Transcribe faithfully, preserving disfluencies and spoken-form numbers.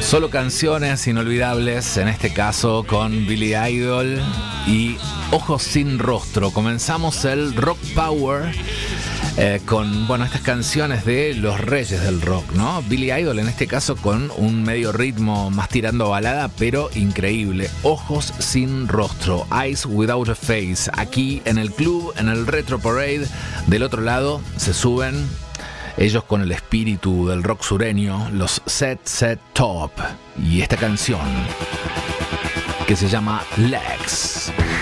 Solo canciones inolvidables, en este caso con Billy Idol y Ojos sin rostro. Comenzamos el Rock Power eh, con, bueno, estas canciones de los reyes del rock, ¿no? Billy Idol en este caso con un medio ritmo más tirando a balada, pero increíble. Ojos sin rostro, Eyes Without a Face. Aquí en el club, en el Retro Parade, del otro lado se suben ellos con el espíritu del rock sureño, los Set Set Top, y esta canción que se llama Legs.